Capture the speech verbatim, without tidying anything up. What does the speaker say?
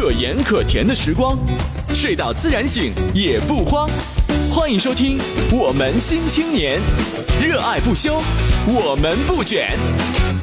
可盐可甜的时光，睡到自然醒也不慌。欢迎收听《我们新青年》，热爱不休，我们不卷。